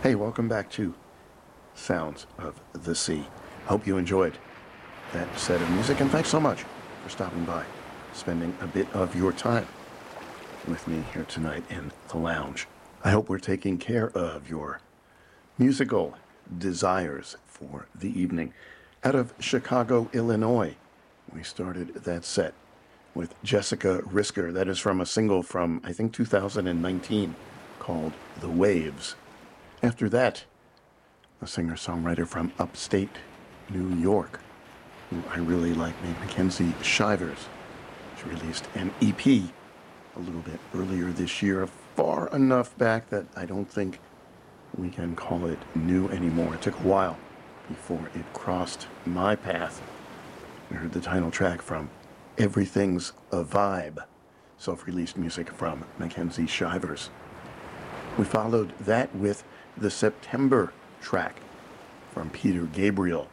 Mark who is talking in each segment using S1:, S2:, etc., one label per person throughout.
S1: Hey, welcome back to Sounds of the Sea. Hope you enjoyed that set of music, and thanks so much for stopping by, spending a bit of your time with me here tonight in the lounge. I hope we're taking care of your musical desires for the evening. Out of Chicago, Illinois, we started that set with Jessica Risker. That is from a single from, I think, 2019 called The Waves. After that, a singer-songwriter from upstate New York, who I really like, named Mackenzie Shivers. She released an EP a little bit earlier this year, far enough back that I don't think we can call it new anymore. It took a while before it crossed my path. We heard the title track from Everything's a Vibe, self-released music from Mackenzie Shivers. We followed that with the September track from Peter Gabriel.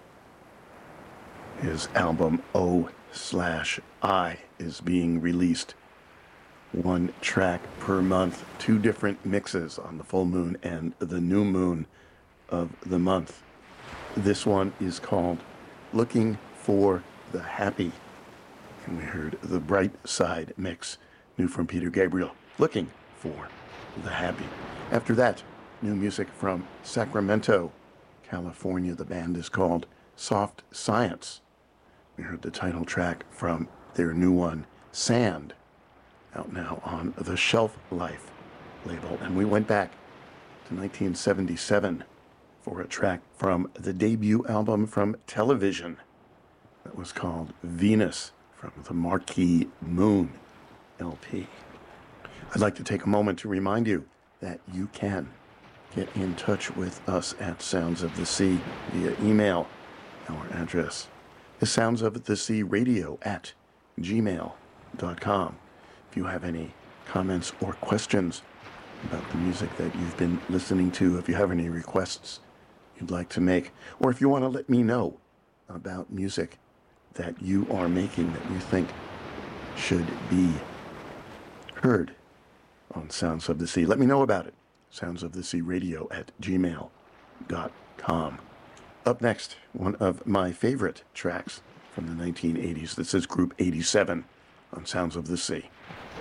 S1: His album O/I is being released. One track per month, two different mixes on the full moon and the new moon of the month. This one is called Looking for the Happy. And we heard the Bright Side mix, new from Peter Gabriel, Looking for the Happy. After that, new music from Sacramento, California. The band is called Soft Science. We heard the title track from their new one, Sand, out now on the Shelf Life label. And we went back to 1977 for a track from the debut album from Television that was called Venus, from the Marquee Moon LP. I'd like to take a moment to remind you that you can get in touch with us at Sounds of the Sea via email. Our address is soundsofthesea@gmail.com. If you have any comments or questions about the music that you've been listening to, if you have any requests you'd like to make, or if you want to let me know about music that you are making that you think should be heard on Sounds of the Sea, let me know about it. soundsofthesearadio@gmail.com. Up next, one of my favorite tracks from the 1980s. This is Group 87 on Sounds of the Sea.